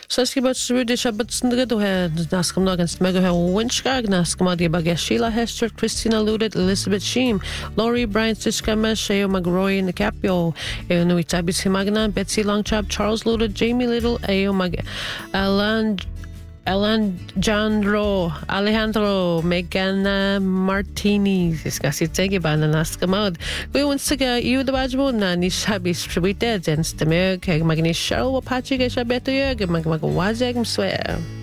So ski about Srudish Abbotson do head Nascam against Mega Winchgag Nascamadi Bag Sheila Hester, Christina Ludit, Elizabeth Sheem, Laurie Bryant Siskama, Sheo McGroy in the Capio, Nui Tabis Himagna, Betsy Longchap, Charles Ludit, Jamie Little, Alejandro, Megan Martinez, Iskasi Tegiban and Nascamod. We want to go you the Bajmo, Nish Habis Tribute, and Stemir, Magni Show, Apache Gesha Beto Yug, Magwazeg, swear.